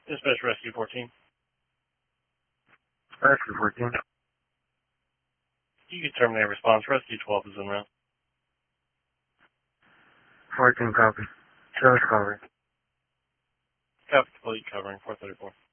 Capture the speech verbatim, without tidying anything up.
Dispatch Rescue fourteen. Rescue fourteen. You can terminate response. Rescue twelve is en route. fourteen copy. Service covered. Copy complete, covering four thirty-four.